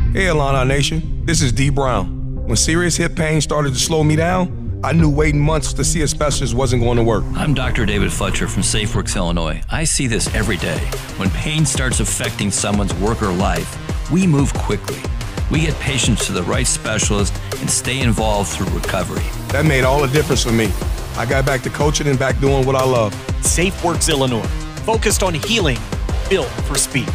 Hey, Alana Nation, this is D Brown. When serious hip pain started to slow me down, I knew waiting months to see a specialist wasn't going to work. I'm Dr. David Fletcher from SafeWorks, Illinois. I see this every day. When pain starts affecting someone's work or life, we move quickly. We get patients to the right specialist and stay involved through recovery. That made all the difference for me. I got back to coaching and back doing what I love. SafeWorks, Illinois. Focused on healing, built for speed.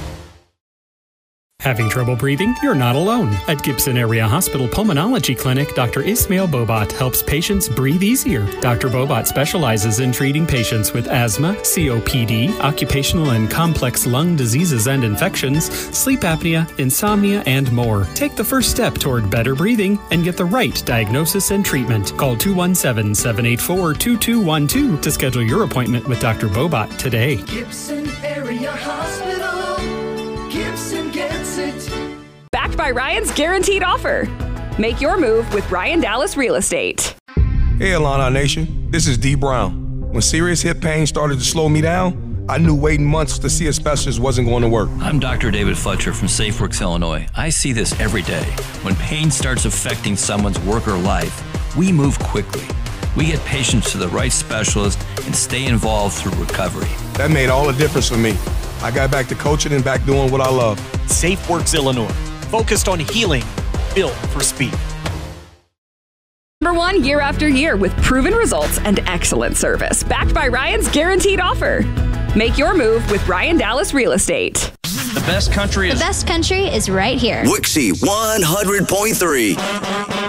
Having trouble breathing? You're not alone. At Gibson Area Hospital Pulmonology Clinic, Dr. Ismail Bobat helps patients breathe easier. Dr. Bobat specializes in treating patients with asthma, COPD, occupational and complex lung diseases and infections, sleep apnea, insomnia, and more. Take the first step toward better breathing and get the right diagnosis and treatment. Call 217-784-2212 to schedule your appointment with Dr. Bobat today. Gibson Area Hospital. Gibson gets it. Backed by Ryan's guaranteed offer. Make your move with Ryan Dallas Real Estate. Hey, Alana Nation, this is D Brown. When serious hip pain started to slow me down, I knew waiting months to see a specialist wasn't going to work. I'm Dr. David Fletcher from SafeWorks, Illinois. I see this every day. When pain starts affecting someone's work or life, we move quickly. We get patients to the right specialist and stay involved through recovery. That made all the difference for me. I got back to coaching and back doing what I love. SafeWorks, Illinois. Focused on healing, built for speed. Number one year after year with proven results and excellent service. Backed by Ryan's guaranteed offer. Make your move with Ryan Dallas Real Estate. The best country is right here. Wixie 100.3.